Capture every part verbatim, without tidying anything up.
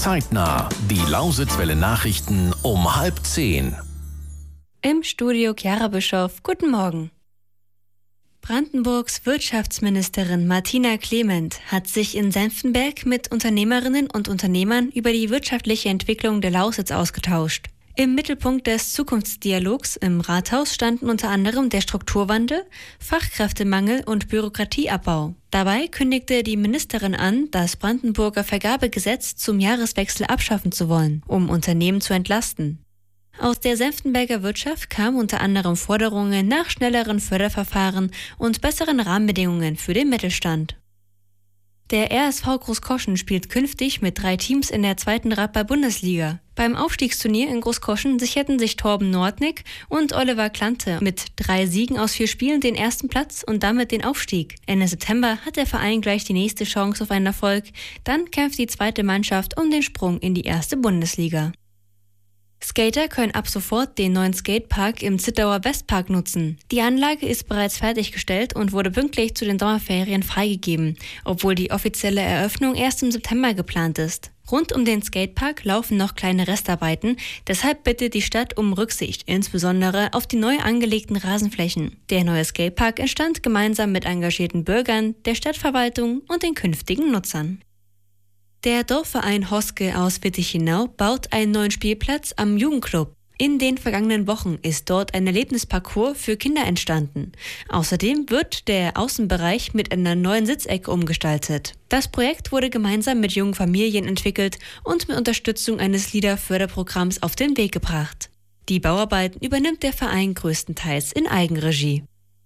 Zeitnah. Die Lausitzwelle Nachrichten um halb zehn. Im Studio Chiara Bischoff. Guten Morgen. Brandenburgs Wirtschaftsministerin Martina Clement hat sich in Senftenberg mit Unternehmerinnen und Unternehmern über die wirtschaftliche Entwicklung der Lausitz ausgetauscht. Im Mittelpunkt des Zukunftsdialogs im Rathaus standen unter anderem der Strukturwandel, Fachkräftemangel und Bürokratieabbau. Dabei kündigte die Ministerin an, das Brandenburger Vergabegesetz zum Jahreswechsel abschaffen zu wollen, um Unternehmen zu entlasten. Aus der Senftenberger Wirtschaft kamen unter anderem Forderungen nach schnelleren Förderverfahren und besseren Rahmenbedingungen für den Mittelstand. Der R S V Großkoschen spielt künftig mit drei Teams in der zweiten Radball-Bundesliga. Beim Aufstiegsturnier in Großkoschen sicherten sich Torben Nordnick und Oliver Klante mit drei Siegen aus vier Spielen den ersten Platz und damit den Aufstieg. Ende September hat der Verein gleich die nächste Chance auf einen Erfolg. Dann kämpft die zweite Mannschaft um den Sprung in die erste Bundesliga. Skater können ab sofort den neuen Skatepark im Zittauer Westpark nutzen. Die Anlage ist bereits fertiggestellt und wurde pünktlich zu den Sommerferien freigegeben, obwohl die offizielle Eröffnung erst im September geplant ist. Rund um den Skatepark laufen noch kleine Restarbeiten, deshalb bittet die Stadt um Rücksicht, insbesondere auf die neu angelegten Rasenflächen. Der neue Skatepark entstand gemeinsam mit engagierten Bürgern, der Stadtverwaltung und den künftigen Nutzern. Der Dorfverein Hoske aus Wittichenau baut einen neuen Spielplatz am Jugendclub. In den vergangenen Wochen ist dort ein Erlebnisparcours für Kinder entstanden. Außerdem wird der Außenbereich mit einer neuen Sitzecke umgestaltet. Das Projekt wurde gemeinsam mit jungen Familien entwickelt und mit Unterstützung eines LEADER-Förderprogramms auf den Weg gebracht. Die Bauarbeiten übernimmt der Verein größtenteils in Eigenregie.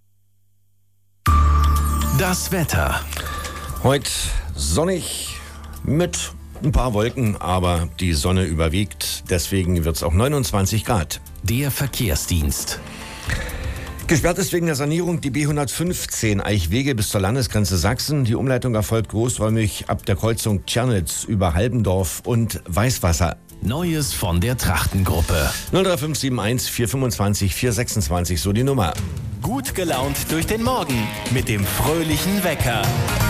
Das Wetter. Heute sonnig mit ein paar Wolken, aber die Sonne überwiegt. Deswegen wird es auch neunundzwanzig Grad. Der Verkehrsdienst. Gesperrt ist wegen der Sanierung die B hundertfünfzehn Eichwege bis zur Landesgrenze Sachsen. Die Umleitung erfolgt großräumig ab der Kreuzung Tschernitz über Halbendorf und Weißwasser. Neues von der Trachtengruppe. null drei fünf sieben eins vier fünfundzwanzig vier sechsundzwanzig, so die Nummer. Gut gelaunt durch den Morgen mit dem fröhlichen Wecker.